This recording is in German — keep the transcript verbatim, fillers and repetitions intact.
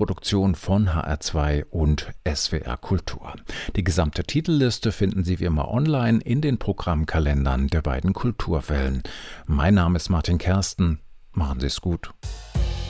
Produktion von H R zwei und S W R Kultur. Die gesamte Titelliste finden Sie wie immer online in den Programmkalendern der beiden Kulturwellen. Mein Name ist Martin Kersten. Machen Sie es gut.